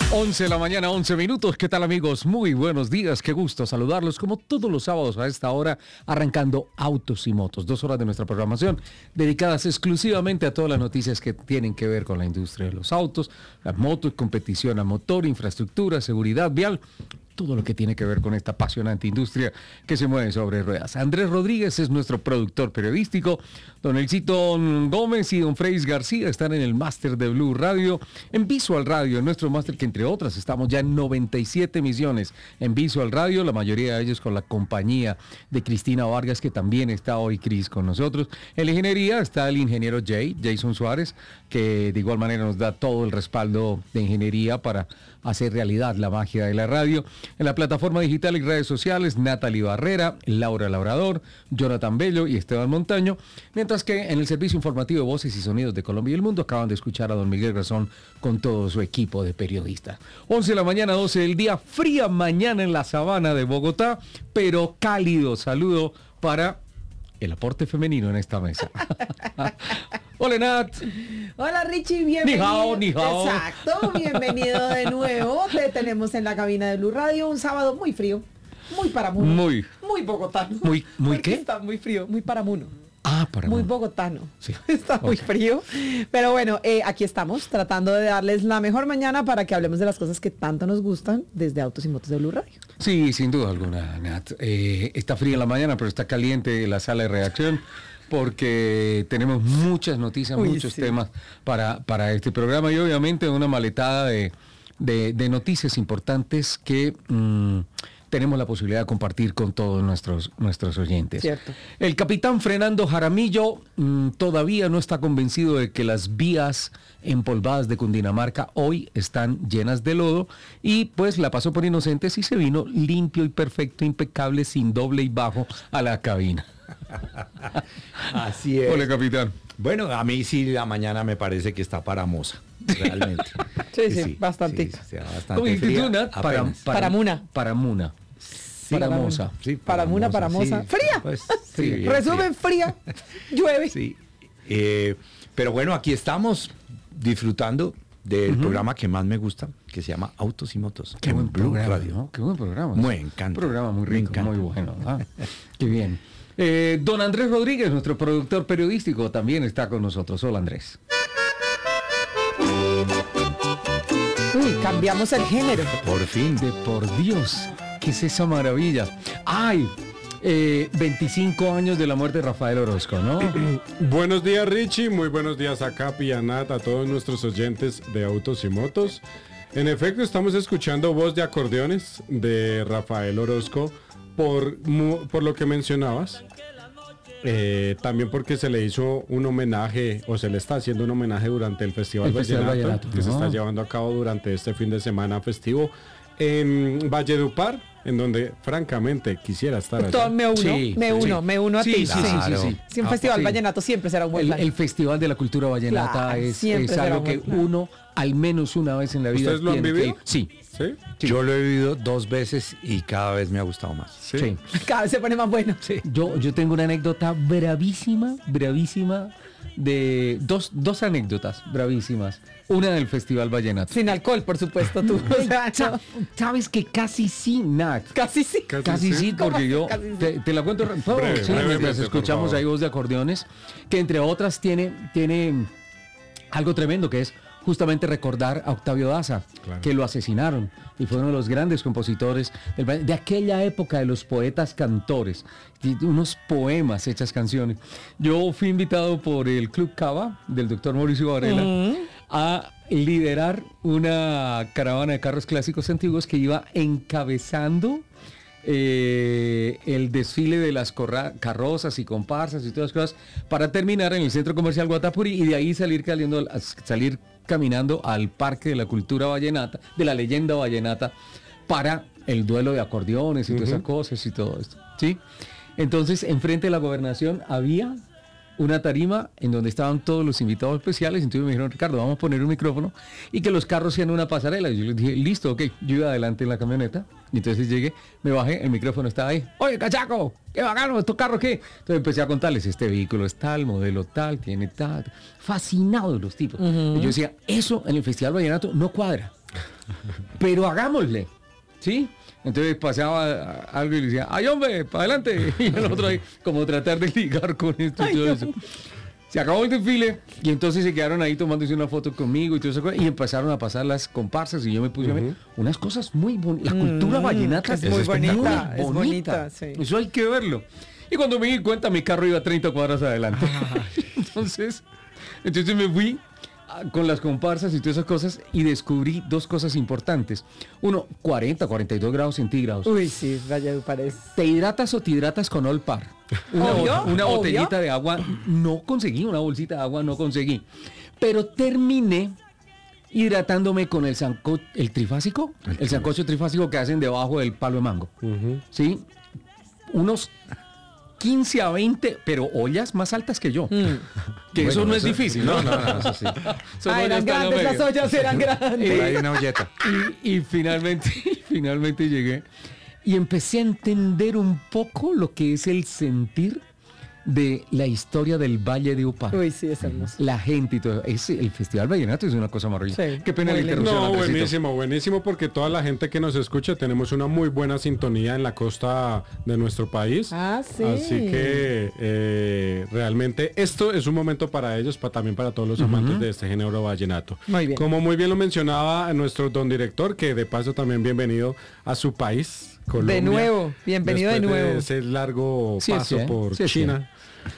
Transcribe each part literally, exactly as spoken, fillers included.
once de la mañana, once minutos. ¿Qué tal, amigos? Muy buenos días. Qué gusto saludarlos como todos los sábados a esta hora, arrancando Autos y Motos. Dos horas de nuestra programación dedicadas exclusivamente a todas las noticias que tienen que ver con la industria de los autos, las motos, competición a motor, infraestructura, seguridad vial. Todo lo que tiene que ver con esta apasionante industria que se mueve sobre ruedas. Andrés Rodríguez es nuestro productor periodístico. Don Elcito Gómez y don Freis García están en el máster de Blue Radio, en Visual Radio, en nuestro máster que entre otras estamos ya en noventa y siete emisiones en Visual Radio, la mayoría de ellos con la compañía de Cristina Vargas, que también está hoy Cris con nosotros. En la ingeniería está el ingeniero Jay, Jason Suárez, que de igual manera nos da todo el respaldo de ingeniería para hacer realidad la magia de la radio. En la plataforma digital y redes sociales, Natalie Barrera, Laura Labrador, Jonathan Bello y Esteban Montaño, mientras que en el servicio informativo de Voces y Sonidos de Colombia y el Mundo acaban de escuchar a don Miguel Garzón con todo su equipo de periodistas. once de la mañana, doce del día, fría mañana en la sabana de Bogotá, pero cálido saludo para el aporte femenino en esta mesa. Hola, Nat. Hola, Richie, bienvenido. Ni hao, ni hao. Exacto, bienvenido de nuevo. Te tenemos en la cabina de Blue Radio un sábado muy frío, muy paramuno. Muy. Muy bogotano. Muy, muy Porque ¿qué? Está muy frío, muy paramuno. Ah, para Muy no. bogotano. Sí. Está muy Ok. frío. Pero bueno, eh, aquí estamos tratando de darles la mejor mañana para que hablemos de las cosas que tanto nos gustan desde Autos y Motos de Blue Radio. Sí, sin duda alguna, Nat. Eh, está fría en la mañana, pero está caliente la sala de redacción porque tenemos muchas noticias, Uy, muchos sí. temas para, para este programa y obviamente una maletada de, de, de noticias importantes que mm, tenemos la posibilidad de compartir con todos nuestros, nuestros oyentes. Cierto. El capitán Fernando Jaramillo mm, todavía no está convencido de que las vías empolvadas de Cundinamarca hoy están llenas de lodo y pues la pasó por inocentes y se vino limpio y perfecto, impecable, sin doble y bajo a la cabina. Así es. Hola, capitán. Bueno, a mí sí la mañana me parece que está paramosa, realmente. Sí, sí, bastante. Sí, sí, bastante ¿Cómo dijiste fría, tú, Nat? Para, apenas. para, Paramuna. Paramuna. Sí, Paramosa. Sí, Paramuna, paramosa. sí. ¡Fría! Pues, sí, bien Resumen, fría, llueve. Sí. Eh, pero bueno, aquí estamos disfrutando del Ujú. programa que más me gusta, que se llama Autos y Motos. Qué en buen Blue programa, Radio. ¿no? Qué buen programa. Me encanta. Un programa muy Me rico, encanta. muy bueno. ¿Ah? Qué bien. Eh, don Andrés Rodríguez, nuestro productor periodístico, también está con nosotros. Hola, Andrés. Uy, cambiamos el género. Por fin. De por Dios, ¿qué es esa maravilla? ¡Ay! Eh, veinticinco años de la muerte de Rafael Orozco, ¿no? Buenos días, Richie, muy buenos días a Capi, a Nat, a todos nuestros oyentes de Autos y Motos. En efecto, estamos escuchando voz de acordeones de Rafael Orozco por, mu- por lo que mencionabas. Eh, también porque se le hizo un homenaje, o se le está haciendo un homenaje durante el Festival, El Festival Vallenato, Vallenato, que se ¿no? está llevando a cabo durante este fin de semana festivo en Valledupar, en donde francamente quisiera estar allá. Todo, me uno, Sí, me sí. uno, me uno a Sí, ti. sí, sí, Claro. sí, sí. Si un Ah, festival sí. vallenato siempre será un buen El, plan. el Festival de la Cultura Vallenata Claro, es, siempre es será algo un que buen plan. uno, al menos una vez en la vida, ¿Ustedes lo han tiene que vivido? ir. Sí, ¿Sí? Sí. Yo lo he vivido dos veces y cada vez me ha gustado más. Sí. sí. Cada vez se pone más bueno. Yo, yo tengo una anécdota bravísima, bravísima, de dos, dos anécdotas bravísimas. Una del Festival Vallenato. Sin alcohol, por supuesto, tú. O sea, Sa- no, Sabes que casi sí, Nat. casi sí. Casi Casi sí, sí. ¿Cómo porque así? yo Casi sí. te, te la cuento ra- no, Breve, sí, brevemente, mientras por escuchamos favor. ahí voz de acordeones, que entre otras tiene, tiene algo tremendo, que es justamente recordar a Octavio Daza, Claro. que lo asesinaron y fue uno de los grandes compositores del valle- de aquella época de los poetas cantores, y unos poemas hechas canciones. Yo fui invitado por el Club Cava del doctor Mauricio Varela a liderar una caravana de carros clásicos antiguos que iba encabezando eh, el desfile de las corra- carrozas y comparsas y todas las cosas para terminar en el centro comercial Guatapuri y de ahí salir, caliendo, salir caminando al Parque de la Cultura Vallenata, de la leyenda vallenata, para el duelo de acordeones y todas esas cosas y todo esto, ¿sí? Entonces, enfrente de la gobernación había una tarima en donde estaban todos los invitados especiales, entonces me dijeron, Ricardo, vamos a poner un micrófono y que los carros sean una pasarela. Y yo les dije, listo, ok. Yo iba adelante en la camioneta, y entonces llegué, me bajé, el micrófono estaba ahí. Oye, cachaco, qué bacano, ¿estos carros qué? Entonces empecé a contarles, este vehículo es tal, modelo tal, tiene tal. Fascinados los tipos. Y yo decía, eso en el Festival Vallenato no cuadra. pero hagámosle, ¿sí? Entonces pasaba algo y le decía, ¡ay, hombre, para adelante! Y el otro ahí, como tratar de ligar con esto y todo Ay, eso. no. Se acabó el desfile y entonces se quedaron ahí tomándose una foto conmigo y todo eso, y empezaron a pasar las comparsas y yo me puse a ver unas cosas muy bonitas. La cultura Mm, vallenata es muy bonita, muy es bonita, sí. Eso hay que verlo. Y cuando me di cuenta, mi carro iba treinta cuadras adelante. entonces, entonces me fui a- con las comparsas y todas esas cosas y descubrí dos cosas importantes. Uno, cuarenta, cuarenta y dos grados centígrados. Uy, sí, Valledupar es... ¿Te hidratas o te hidratas con Olpar? Una, Obvio, bot- una obvio. botellita de agua, no conseguí, una bolsita de agua no conseguí. Pero terminé hidratándome con el sanco, el trifásico, el sancocho trifásico que hacen debajo del palo de mango. Ujú. ¿Sí? Unos quince a veinte, pero ollas más altas que yo. Que eso Bueno, no es eso- difícil, No, ¿no? no, no, eso sí. Son Ah, ollas eran tamaño grandes, las medio. ollas eran grandes. Por ahí una olleta. Y, y finalmente, finalmente llegué y empecé a entender un poco lo que es el sentir de la historia del Valle de Upar. Uy, sí, es hermoso. La gente y todo. Es, el Festival Vallenato es una cosa maravillosa. Sí, Qué pena la muy lindo. interrupción. No, Andresito. buenísimo, buenísimo, porque toda la gente que nos escucha tenemos una muy buena sintonía en la costa de nuestro país. Ah, sí. Así que eh, realmente esto es un momento para ellos, pa- también para todos los amantes de este género vallenato. Muy bien. Como muy bien lo mencionaba nuestro don director, que de paso también bienvenido a su país, Colombia. De nuevo, bienvenido de Después nuevo. ese largo Sí, paso sí, ¿eh? por Sí, sí. China.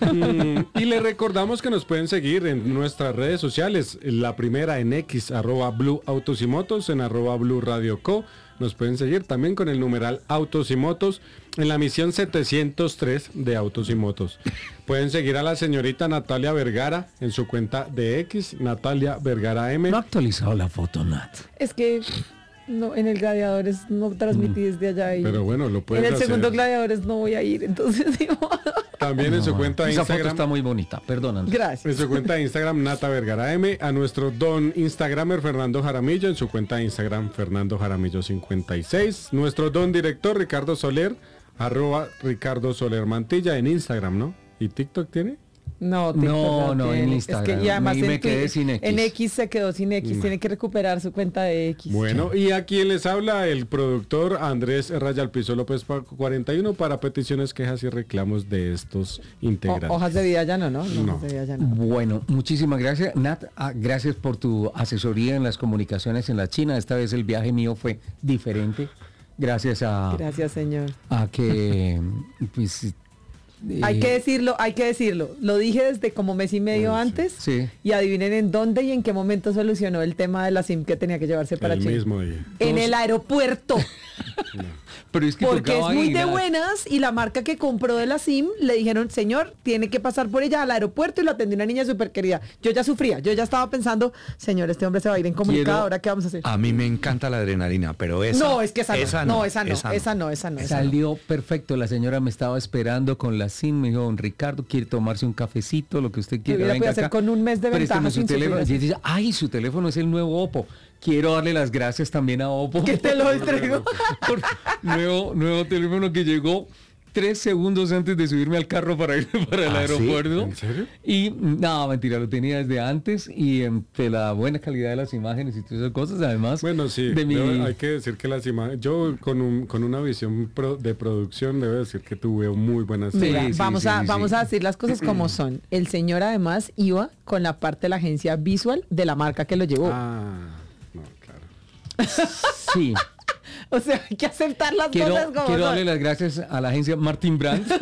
Mm, y le recordamos que nos pueden seguir en nuestras redes sociales. La primera en X, arroba Blue Autos y Motos, en arroba Blue Radio Co. Nos pueden seguir también con el numeral Autos y Motos en la misión setecientos tres de Autos y Motos. Pueden seguir a la señorita Natalia Vergara en su cuenta de X, Natalia Vergara M. No ha actualizado la foto, Nat. Es que no, en el Gladiadores no transmití desde allá. Y Pero bueno, lo puedes en el hacer. segundo Gladiadores no voy a ir, entonces digo, También en su cuenta de Esa foto Instagram. está muy bonita, perdona. Andrés. En gracias. su cuenta de Instagram, Nata Vergara M. A nuestro don Instagramer Fernando Jaramillo. En su cuenta de Instagram, Fernando Jaramillo cincuenta y seis. Nuestro don director, Ricardo Soler. Arroba Ricardo Soler Mantilla en Instagram, ¿no? ¿Y TikTok tiene? No, No, no, en tiene. Instagram. Es que, y además Me- me en, quedé Twi- sin X. en X se quedó sin X. Tiene que recuperar su cuenta de X. Bueno, y a quien les habla el productor Andrés Raya Alpizo López Paco cuarenta y uno para peticiones, quejas y reclamos de estos O- integrantes. hojas de vida ya no, ¿no? No, No. hojas de vida ya no. Bueno, muchísimas gracias, Nat. Ah, gracias por tu asesoría en las comunicaciones en la China. Esta vez el viaje mío fue diferente. Gracias a, Gracias, señor. a que pues, eh, Hay que decirlo, hay que decirlo. Lo dije desde como mes y medio antes. Sí. Y adivinen en dónde y en qué momento solucionó el tema de la SIM que tenía que llevarse para el Chile. mismo día. En Todos- el aeropuerto. pero es que Porque es tocaba muy ir de a- buenas y la marca que compró de la SIM le dijeron, señor, tiene que pasar por ella al aeropuerto y lo atendió una niña súper querida. Yo ya sufría, yo ya estaba pensando, señor, este hombre se va a ir en comunicado, Quiero- ¿ahora qué vamos a hacer? A mí me encanta la adrenalina, pero esa... no, es que esa no, no, esa no, esa no, esa no, esa no. Salió perfecto, la señora me estaba esperando con la SIM, me dijo, don Ricardo, quiere tomarse un cafecito, lo que usted quiera. hubiera venga podido hacer acá, con un mes de présteme ventaja su sin teléfono. sufrir Y dice, ay, su teléfono es el nuevo Oppo. Quiero darle las gracias también a Oppo. Que te lo entrego. por nuevo, nuevo teléfono que llegó tres segundos antes de subirme al carro para ir para el ¿Ah, sí? aeropuerto. ¿En serio? Y no, mentira, lo tenía desde antes y entre la buena calidad de las imágenes y todas esas cosas, además Bueno, sí, de mi... debo- hay que decir que las imágenes, yo con, un, con una visión pro- de producción debo decir que tuve muy buenas Sí, Mira, sí, vamos, sí, a, sí. vamos a decir las cosas como son. El señor además iba con la parte de la agencia visual de la marca que lo llevó. Ah, no, claro. Sí. O sea, hay que aceptar las Quiero, cosas como quiero son. darle las gracias a la agencia Martin Brandt,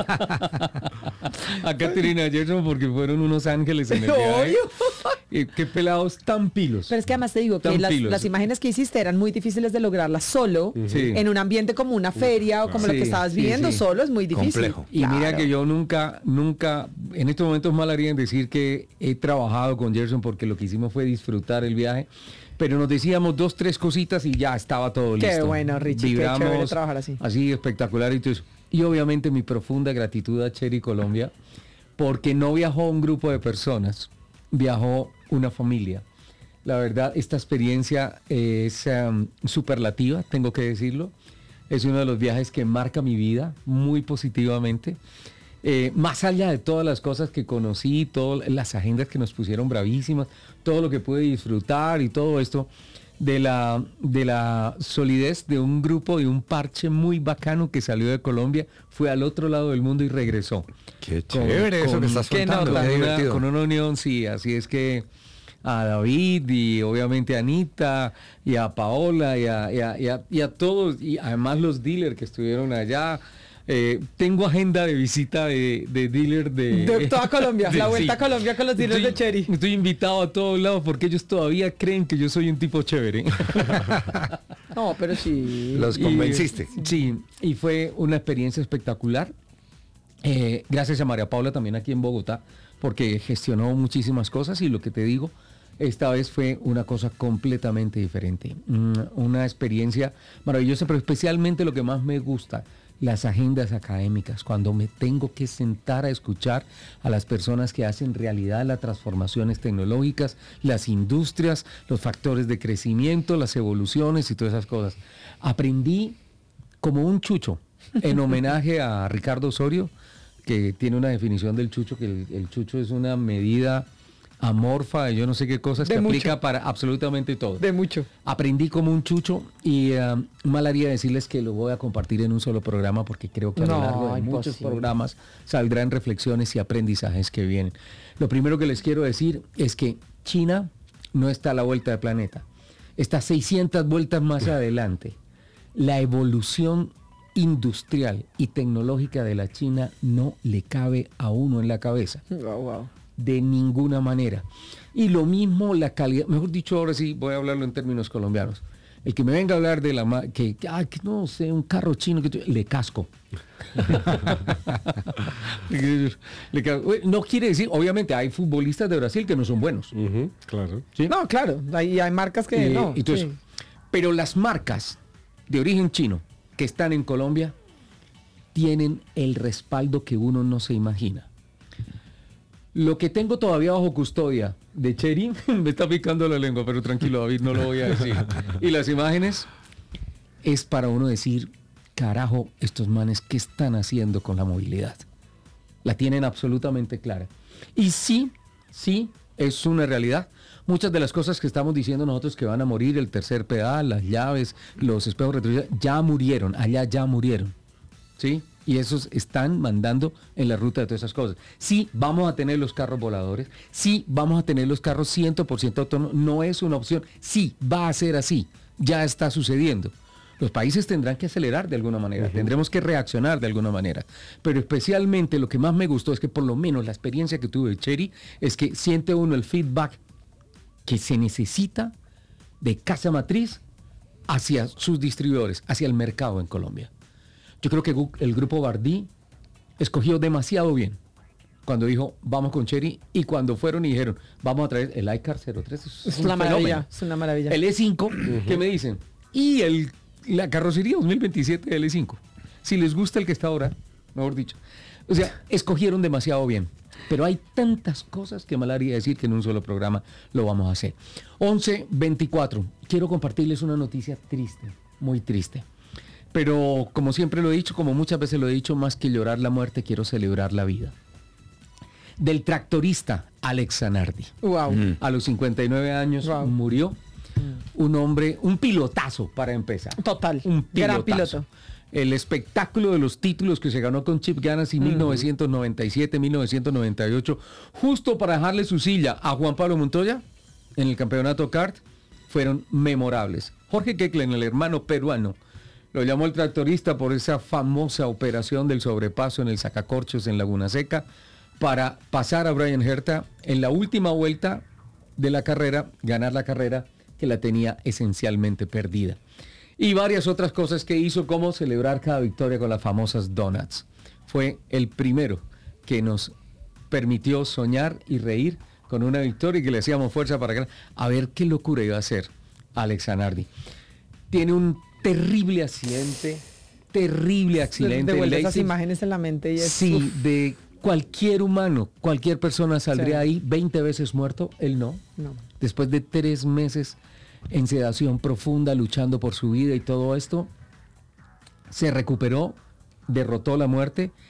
a Caterina Gerson, porque fueron unos ángeles en el viaje. Obvio. Y qué pelados tan pilos. Pero es que además te digo que Tan las, pilos. las imágenes que hiciste eran muy difíciles de lograrlas solo, Sí. en un ambiente como una feria o como lo Sí, que estabas sí, viviendo sí. solo, es muy difícil. Complejo. Y mira Claro. que yo nunca, nunca, en estos momentos mal haría en decir que he trabajado con Gerson porque lo que hicimos fue disfrutar el viaje, pero nos decíamos dos, tres cositas y ya estaba todo Qué listo. bueno, Richie, qué chévere trabajar así. Así espectacular y todo eso. Y obviamente mi profunda gratitud a Cherry Colombia, porque no viajó un grupo de personas, viajó una familia. La verdad, esta experiencia es um, superlativa, tengo que decirlo. Es uno de los viajes que marca mi vida muy positivamente. Eh, más allá de todas las cosas que conocí, todas las agendas que nos pusieron bravísimas, todo lo que pude disfrutar y todo esto, de la, de la solidez de un grupo, de un parche muy bacano que salió de Colombia, fue al otro lado del mundo y regresó. Qué Con- chévere eso con- que estás qué contando. nota. Qué con una, divertido. con una unión, sí, así es que a David y obviamente a Anita y a Paola y a, y a- y a- y a todos, y además los dealers que estuvieron allá. Eh, tengo agenda de visita de, de dealer de, De toda Colombia, la vuelta a Colombia con los dealers Estoy- de Cherry. Estoy invitado a todos lados porque ellos todavía creen que yo soy un tipo chévere. No, pero sí. Los Y- convenciste. Sí, y fue una experiencia espectacular. Eh, gracias a María Paula también aquí en Bogotá, porque gestionó muchísimas cosas y lo que te digo, esta vez fue una cosa completamente diferente. Mm, Una experiencia maravillosa, pero especialmente lo que más me gusta, las agendas académicas, cuando me tengo que sentar a escuchar a las personas que hacen realidad las transformaciones tecnológicas, las industrias, los factores de crecimiento, las evoluciones y todas esas cosas. Aprendí como un chucho, en homenaje a Ricardo Osorio, que tiene una definición del chucho, que el, el chucho es una medida amorfa de yo no sé qué cosas De que mucho. aplica para absolutamente todo. De mucho. Aprendí como un chucho y eh, mal haría decirles que lo voy a compartir en un solo programa porque creo que a lo No, largo de muchos imposible. programas saldrán reflexiones y aprendizajes que vienen. Lo primero que les quiero decir es que China no está a la vuelta del planeta, está seiscientas vueltas más adelante. La evolución industrial y tecnológica de la China no le cabe a uno en la cabeza. Wow, wow. De ninguna manera. Y lo mismo la calidad, mejor dicho, ahora sí voy a hablarlo en términos colombianos. El que me venga a hablar de la ma- que, que, ah, que no sé, un carro chino, que tu- le casco. Le ca- no quiere decir, obviamente hay futbolistas de Brasil que no son buenos. Ujú, claro. ¿sí? No, claro. Hay, hay marcas que Eh, no. y todo eso. sí. Pero las marcas de origen chino que están en Colombia tienen el respaldo que uno no se imagina. Lo que tengo todavía bajo custodia de Cherry, me está picando la lengua, pero tranquilo David, no lo voy a decir. Y las imágenes es para uno decir, carajo, estos manes, ¿qué están haciendo con la movilidad? La tienen absolutamente clara. Y sí, sí, es una realidad. Muchas de las cosas que estamos diciendo nosotros que van a morir, el tercer pedal, las llaves, los espejos retrovisores, ya murieron, allá ya murieron. ¿Sí? Y esos están mandando en la ruta de todas esas cosas. Sí, vamos a tener los carros voladores, sí, vamos a tener los carros cien por ciento autónomos, no es una opción, sí, va a ser así, ya está sucediendo. Los países tendrán que acelerar de alguna manera, uh-huh. tendremos que reaccionar de alguna manera. Pero especialmente lo que más me gustó es que por lo menos la experiencia que tuve de Cherry es que siente uno el feedback que se necesita de casa matriz hacia sus distribuidores, hacia el mercado en Colombia. Yo creo que el grupo Bardí escogió demasiado bien cuando dijo vamos con Cherry y cuando fueron y dijeron vamos a traer el iCar cero tres. Es, Es un una fenómeno. maravilla, es una maravilla. El E cinco, uh-huh. ¿qué me dicen? Y el, la carrocería dos mil veintisiete del E cinco. Si les gusta el que está ahora, mejor dicho. O sea, escogieron demasiado bien. Pero hay tantas cosas que mal haría decir que en un solo programa lo vamos a hacer. once veinticuatro. Quiero compartirles una noticia triste, muy triste. Pero como siempre lo he dicho, como muchas veces lo he dicho, más que llorar la muerte, quiero celebrar la vida. Del tractorista Alex Zanardi. Wow. Mm. A los cincuenta y nueve años wow. murió. Mm. Un hombre, un pilotazo para empezar. Total. Un pilotazo. Gran piloto. El espectáculo de los títulos que se ganó con Chip Ganassi en uh-huh. mil novecientos noventa y siete, mil novecientos noventa y ocho, justo para dejarle su silla a Juan Pablo Montoya en el campeonato kart, fueron memorables. Jorge Keklen, el hermano peruano, lo llamó el tractorista por esa famosa operación del sobrepaso en el sacacorchos en Laguna Seca para pasar a Brian Herta en la última vuelta de la carrera, ganar la carrera que la tenía esencialmente perdida. Y varias otras cosas que hizo, como celebrar cada victoria con las famosas donuts. Fue el primero que nos permitió soñar y reír con una victoria y que le hacíamos fuerza para ganar. A ver qué locura iba a hacer Alex Zanardi. Tiene un terrible accidente, terrible accidente. De vuelta esas imágenes en la mente. Y es, sí, uf. de cualquier humano, cualquier persona saldría sí. ahí veinte veces muerto, él no. No. Después de tres meses en sedación profunda, luchando por su vida y todo esto, se recuperó, derrotó la muerte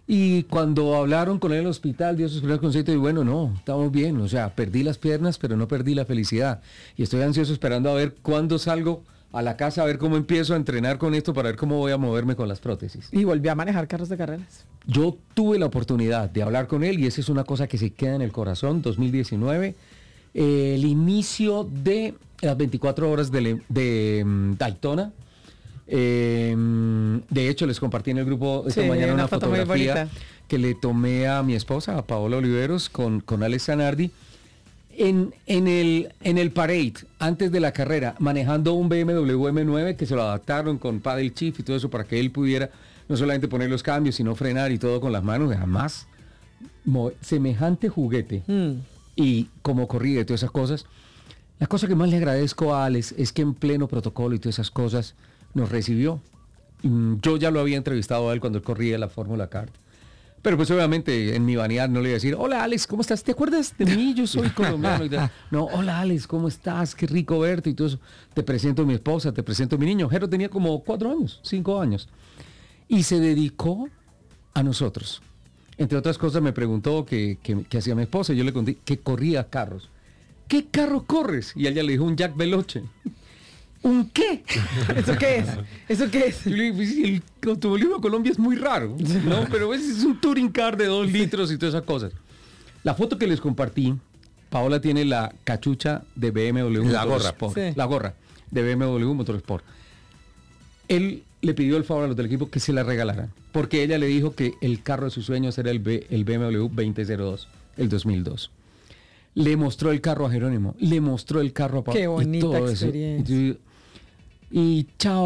Y cuando hablaron con él en el hospital, dio sus primeros consejos y bueno, no, estamos bien, o sea, perdí las piernas, pero no perdí la felicidad. Y estoy ansioso esperando a ver cuándo salgo a la casa, a ver cómo empiezo a entrenar con esto, para ver cómo voy a moverme con las prótesis. Y volví a manejar carros de carreras. Yo tuve la oportunidad de hablar con él y esa es una cosa que se queda en el corazón, dos mil diecinueve, eh, el inicio de las veinticuatro horas de, de um, Daytona. Eh, de hecho, les compartí en el grupo esta Sí, mañana una una foto muy fotografía bonita. que le tomé a mi esposa, a Paola Oliveros, con, con Alex Zanardi, en, en, el, en el parade, antes de la carrera, manejando un B M W M nueve que se lo adaptaron con paddle shift y todo eso para que él pudiera no solamente poner los cambios, sino frenar y todo con las manos. Jamás mo- semejante juguete Mm. y como corrida y todas esas cosas. La cosa que más le agradezco a Alex es que en pleno protocolo y todas esas cosas nos recibió. Mm, Yo ya lo había entrevistado a él cuando él corría la Fórmula Kart. Pero pues obviamente en mi vanidad no le iba a decir, hola Alex, ¿cómo estás? ¿Te acuerdas de mí? Yo soy colombiano. Y tal. No, hola Alex, ¿cómo estás? Qué rico verte y todo eso. Te presento a mi esposa, te presento a mi niño. Jero tenía como cuatro años, cinco años. Y se dedicó a nosotros. Entre otras cosas me preguntó qué hacía mi esposa y yo le conté que corría carros. ¿Qué carro corres? Y ella le dijo un Jack Veloce. ¿Un qué? ¿Eso qué es? ¿Eso qué es? Yo le dije, pues, el automovilismo de Colombia es muy raro, ¿no? Pero es, es un touring car de dos litros y todas esas cosas. La foto que les compartí, Paola tiene la cachucha de B M W La gorra. Motorsport. Sí. La gorra de B M W Motorsport. Él le pidió el favor a los del equipo que se la regalaran, porque ella le dijo que el carro de sus sueños era el, B, el B M W veinte cero dos, el dos mil dos. Le mostró el carro a Jerónimo, le mostró el carro a Paola. Qué bonita y todo eso. experiencia. Y, y chao.